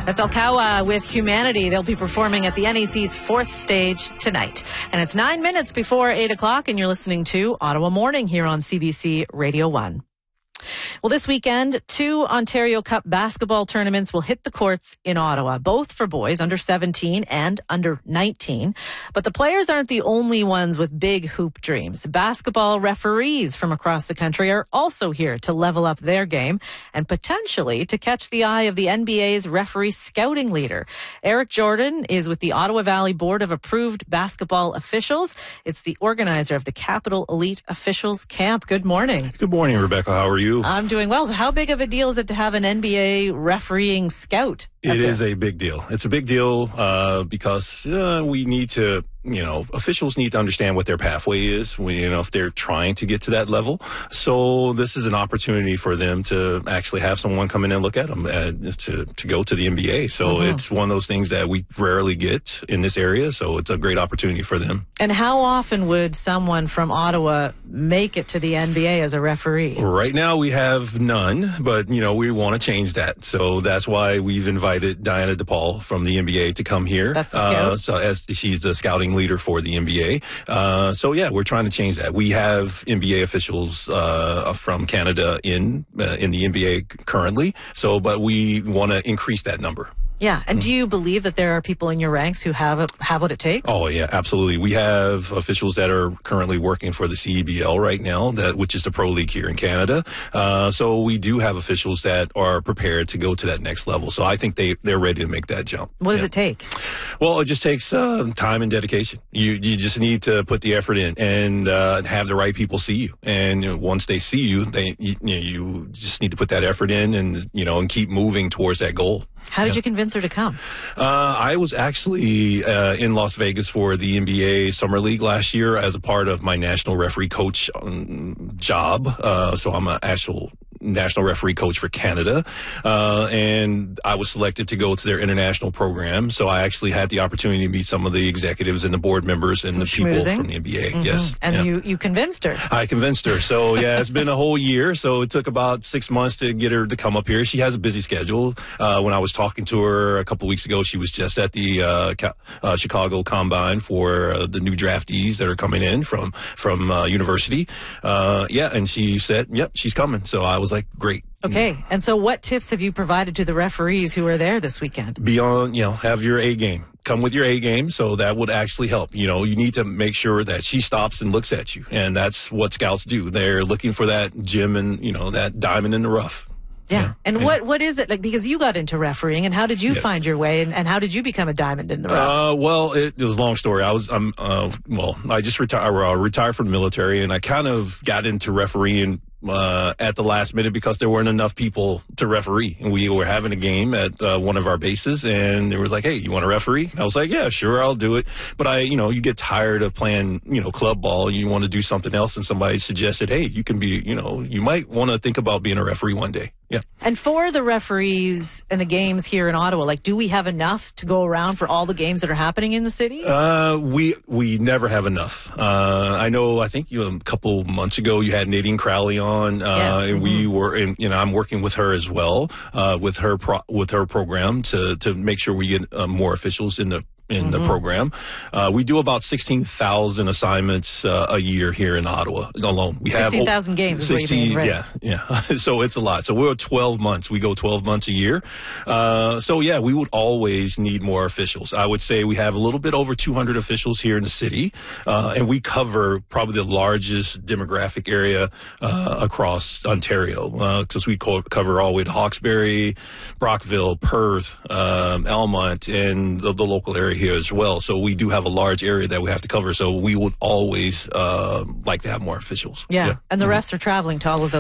That's Alkawa with Humanity. They'll be performing at the NEC's 4th stage tonight. And it's 9 minutes before 8 o'clock, and you're listening to Ottawa Morning here on CBC Radio 1. Well, this weekend, 2 Ontario Cup basketball tournaments will hit the courts in Ottawa, both for boys under 17 and under 19. But the players aren't the only ones with big hoop dreams. Basketball referees from across the country are also here to level up their game and potentially to catch the eye of the NBA's referee scouting leader. Eric Jordan is with the Ottawa Valley Board of Approved Basketball Officials. It's the organizer of the Capital Elite Officials Camp. Good morning. Good morning, Rebecca. How are you? I'm doing well. So how big of a deal is it to have an NBA refereeing scout? It is a big deal. It's a big deal because we need to, officials need to understand what their pathway is, if they're trying to get to that level. So this is an opportunity for them to actually have someone come in and look at them to go to the NBA. So it's one of those things that we rarely get in this area. So it's a great opportunity for them. And how often would someone from Ottawa make it to the NBA as a referee? Right now we have none, but, we want to change that. So that's why we've invited Diana DePaul from the NBA to come here. That's the scout. So as she's the scouting leader for the NBA. We're trying to change that. We have NBA officials from Canada in the NBA currently. But we want to increase that number. Yeah. And do you believe that there are people in your ranks who have what it takes? Oh, yeah, absolutely. We have officials that are currently working for the CEBL right now, which is the pro league here in Canada. So we do have officials that are prepared to go to that next level. So I think they're ready to make that jump. What does it take? Well, it just takes time and dedication. You just need to put the effort in and have the right people see you. And once they see you, you just need to put that effort in and keep moving towards that goal. How did you convince her to come? I was actually in Las Vegas for the NBA Summer League last year as a part of my national referee coach job. So I'm an actual national referee coach for Canada. And I was selected to go to their international program. So I actually had the opportunity to meet some of the executives and the board members and the people from the NBA. Yes. And you convinced her. I convinced her. So yeah, it's been a whole year. So it took about 6 months to get her to come up here. She has a busy schedule. When I was talking to her a couple of weeks ago, she was just at the Chicago Combine for the new draftees that are coming in from university. And she said, yep, she's coming. So I was like, great. Okay. And so what tips have you provided to the referees who are there this weekend? Beyond, have your A game. Come with your A game. So that would actually help. You need to make sure that she stops and looks at you. And that's what scouts do. They're looking for that gem and, that diamond in the rough. Yeah. And what is it like? Because you got into refereeing, and how did you find your way, and how did you become a diamond in the rough? Well, it was a long story. I just retired from the military, and I kind of got into refereeing at the last minute because there weren't enough people to referee. And we were having a game at one of our bases, and they were like, hey, you want to referee? I was like, yeah, sure, I'll do it. But you get tired of playing, club ball. You want to do something else, and somebody suggested, hey, you can be, you might want to think about being a referee one day. Yeah. And for the referees and the games here in Ottawa, do we have enough to go around for all the games that are happening in the city? We never have enough. I think a couple months ago you had Nadine Crowley on, and we were I'm working with her as well, with her program to make sure we get more officials in the program. We do about 16,000 assignments a year here in Ottawa alone. We 16,000 games. 16, right? Yeah. So it's a lot. So we're 12 months. We go 12 months a year. We would always need more officials. I would say we have a little bit over 200 officials here in the city, and we cover probably the largest demographic area across Ontario, because we cover all the way to Hawkesbury, Brockville, Perth, Elmont, and the local area here as well. So we do have a large area that we have to cover. So we would always like to have more officials. Yeah. And the refs are traveling to all of those